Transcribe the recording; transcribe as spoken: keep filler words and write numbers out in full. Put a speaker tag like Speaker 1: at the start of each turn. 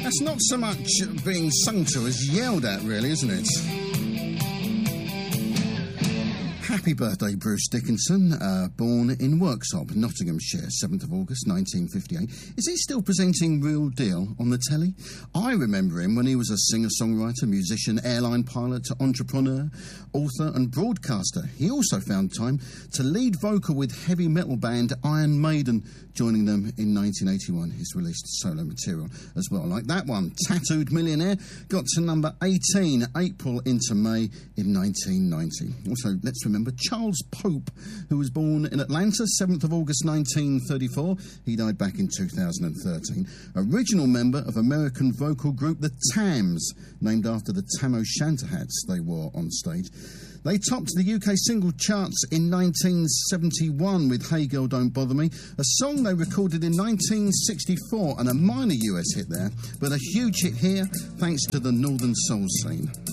Speaker 1: That's not so much being sung to as yelled at, really, isn't it? Happy birthday, Bruce Dickinson, uh, born in Worksop, Nottinghamshire, seventh of August nineteen fifty-eight. Is he still presenting Real Deal on the telly? I remember him when he was a singer-songwriter, musician, airline pilot, entrepreneur, author and broadcaster. He also found time to lead vocal with heavy metal band Iron Maiden, joining them in nineteen eighty-one. He's released solo material as well, like that one, Tattooed Millionaire, got to number eighteen, April into May in nineteen ninety. Also, let's remember Charles Pope, who was born in Atlanta, seventh of August nineteen thirty-four. He died back in two thousand thirteen. Original member of American vocal group The Tams, named after the Tam O'Shanter hats they wore on stage. They topped the U K single charts in nineteen seventy-one with Hey Girl Don't Bother Me, a song they recorded in nineteen sixty-four and a minor U S hit there, but a huge hit here thanks to the Northern Soul scene.